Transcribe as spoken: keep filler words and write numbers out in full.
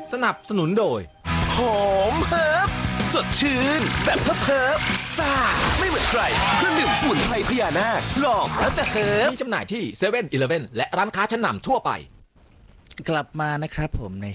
สนับสนุนโดยหอมเฮิร์บสดชื่นแบบเฮิร์บเฮิร์บซ่าไม่เหมือนใครเครื่องดื่มสมุนไพรพญานาคลองแล้วจะเฮิร์บมีจำหน่ายที่เซเว่นอีเลฟเว่นและร้านค้าชั้นนำทั่วไปกลับมานะครับผมใน